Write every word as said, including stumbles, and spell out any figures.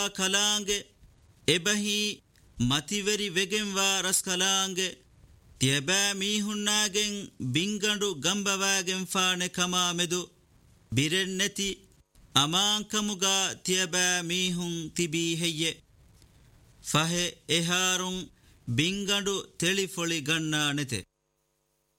ಕಲಾಂಗೆ ಎಬಹಿ ಮತಿವೆರಿ ವೆಗೆಂವಾ ರಸ್ ಕಲಾಂಗೆ ತಿಯಬಾ ಮೀಹುನ್ನಾಗೆಂ ಬಿಂಗಂಡು ಗಂಬವಾಗೆಂ ಫಾಣೆ ಕಮಾಮೆದು ಬಿರೆನ್ನತಿ ಅಮಾಂಕಮುಗಾ ತಿಯಬಾ ಮೀಹುಂ ತಿಬೀ ಹೆಯ್ಯೆ ಫಹೆ ಎಹಾರುಂ ಬಿಂಗಂಡು ತಿಳಿಫೊಳಿ ಗಣ್ಣಾನೆತೆ